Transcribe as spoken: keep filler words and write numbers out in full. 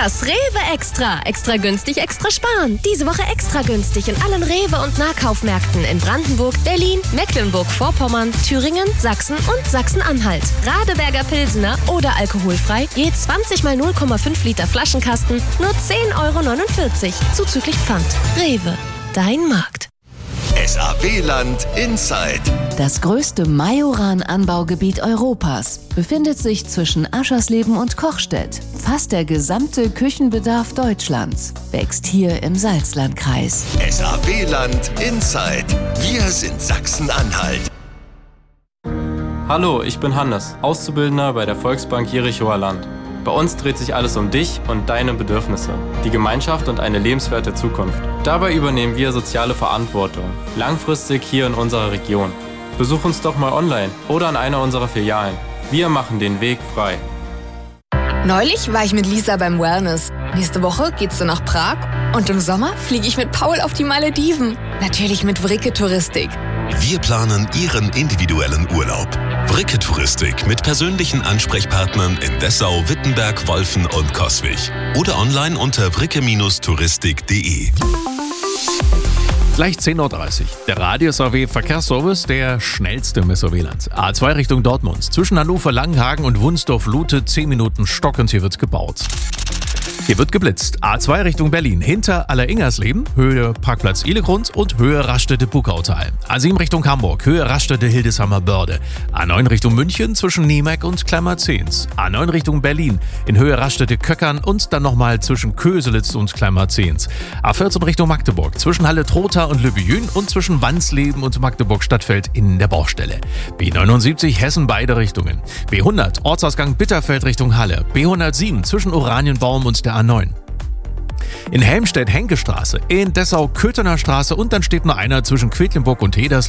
Das Rewe Extra. Extra günstig, extra sparen. Diese Woche extra günstig in allen Rewe- und Nahkaufmärkten in Brandenburg, Berlin, Mecklenburg-Vorpommern, Thüringen, Sachsen und Sachsen-Anhalt. Radeberger Pilsener oder alkoholfrei, je zwanzig mal null Komma fünf Liter Flaschenkasten, nur zehn Euro neunundvierzig, zuzüglich Pfand. Rewe, dein Markt. S A W-Land Inside. Das größte Majoran-Anbaugebiet Europas befindet sich zwischen Aschersleben und Kochstedt. Fast der gesamte Küchenbedarf Deutschlands wächst hier im Salzlandkreis. S A W-Land Inside. Wir sind Sachsen-Anhalt. Hallo, ich bin Hannes, Auszubildender bei der Volksbank Jerichower Land. Bei uns dreht sich alles um dich und deine Bedürfnisse, die Gemeinschaft und eine lebenswerte Zukunft. Dabei übernehmen wir soziale Verantwortung, langfristig hier in unserer Region. Besuch uns doch mal online oder an einer unserer Filialen. Wir machen den Weg frei. Neulich war ich mit Lisa beim Wellness. Nächste Woche geht's dann nach Prag und im Sommer fliege ich mit Paul auf die Malediven. Natürlich mit Vricke Touristik. Wir planen Ihren individuellen Urlaub. Vricke Touristik mit persönlichen Ansprechpartnern in Dessau, Wittenberg, Wolfen und Coswig. Oder online unter vricke touristik punkt de. Gleich zehn Uhr dreißig. Der Radio-S A W-Verkehrsservice, der schnellste im S A W-Land. A zwei Richtung Dortmund. Zwischen Hannover, Langenhagen und Wunsdorf-Lute zehn Minuten stockend. Hier wird gebaut. Hier wird geblitzt. A zwei Richtung Berlin. Hinter Alleringersleben, Höhe Parkplatz Ihlegrund und Höhe Rastede-Bukautal. A sieben Richtung Hamburg, Höhe Rastede-Hildesheimer-Börde. A neun Richtung München zwischen Niemek und Kleinmarzehns. A neun Richtung Berlin in Höhe Rastede-Köckern und dann nochmal zwischen Köselitz und Kleinmarzehns. A vierzehn Richtung Magdeburg zwischen Halle-Trotha und Lübejün und zwischen Wansleben und Magdeburg-Stadtfeld in der Baustelle. B neunundsiebzig Hessen beide Richtungen. B hundert Ortsausgang Bitterfeld Richtung Halle. B hundertsieben zwischen Oranienbaum und der A neun. In Helmstedt Henkestraße, in Dessau Köthener Straße und dann steht nur einer zwischen Quedlinburg und Heders.